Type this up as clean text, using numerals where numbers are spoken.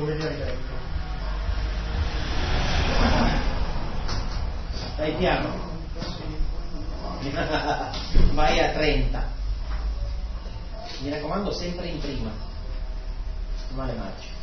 come dire greco. Vai piano. Vai a 30. Mi raccomando sempre in prima. Male marce.